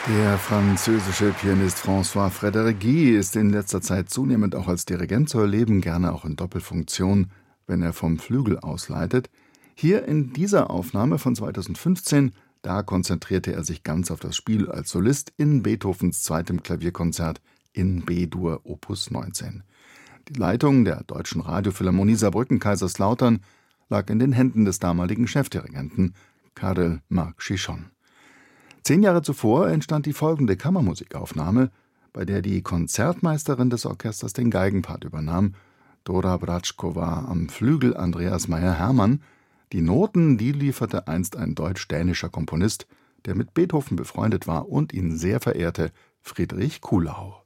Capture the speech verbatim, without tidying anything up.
Der französische Pianist François Frédéric Guy ist in letzter Zeit zunehmend auch als Dirigent zu erleben, gerne auch in Doppelfunktion, wenn er vom Flügel aus leitet. Hier in dieser Aufnahme von zweitausendfünfzehn, da konzentrierte er sich ganz auf das Spiel als Solist in Beethovens zweitem Klavierkonzert in B-Dur Opus neunzehn. Die Leitung der Deutschen Radiophilharmonie Saarbrücken-Kaiserslautern lag in den Händen des damaligen Chefdirigenten Karel Marc Chichon. Zehn Jahre zuvor entstand die folgende Kammermusikaufnahme, bei der die Konzertmeisterin des Orchesters den Geigenpart übernahm, Dora Bratschkova am Flügel, Andreas Meyer-Hermann. Die Noten, die lieferte einst ein deutsch-dänischer Komponist, der mit Beethoven befreundet war und ihn sehr verehrte, Friedrich Kuhlau.